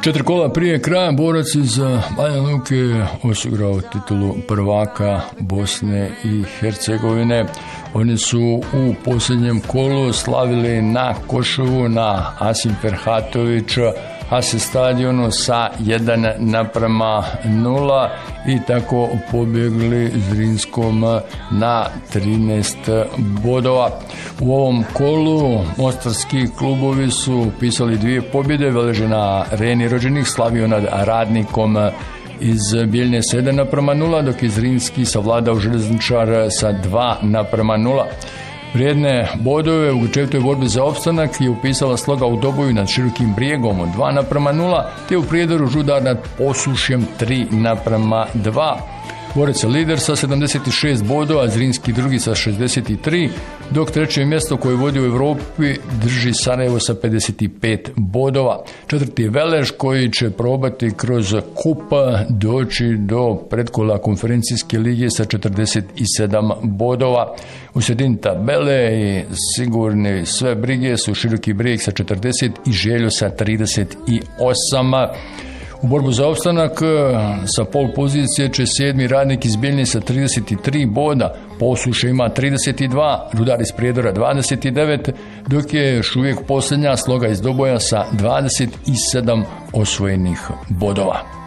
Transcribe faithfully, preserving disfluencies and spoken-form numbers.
Četiri kola prije kraja borac iz Banja Luke osigurao titulu prvaka Bosne i Hercegovine. Oni su u posljednjem kolu slavili na Košovu, na Asim Ferhatović Hase stadionu sa jedan naprama nula i tako pobjegli Zrinskom na trinaest bodova. U ovom kolu mostarski klubovi su pisali dvije pobjede, Veleže na Areni rođenih slavio nad Radnikom iz Bijeljne sa jedan naprama nula, dok je Zrinski savladao Željezničar sa dva naprama nula. Vrijedne bodove u četvrtoj borbi za opstanak je upisala Sloga u Doboju nad Širokim Brijegom od dva naprama nula, te u Prijedoru Žudar nad Posušjem tri naprama dva. Borac je lider sa sedamdeset šest bodova, Zrinski drugi sa šezdeset tri, dok treće mjesto koje vodi u Europi drži Sarajevo sa pedeset pet bodova. Četvrti je Velež koji će probati kroz kup doći do predkola konferencijske lige sa četrdeset sedam bodova. U sredini tabele i sigurni sve brige su Široki Brijeg sa četrdeset i Željo sa trideset osam. U borbu za opstanak sa pol pozicije će sedmi Radnik iz Bijeljne sa trideset tri boda, Posuše ima trideset dva, Rudar iz Prijedora dvadeset devet, dok je još uvijek posljednja Sloga iz Doboja sa dvadeset sedam osvojenih bodova.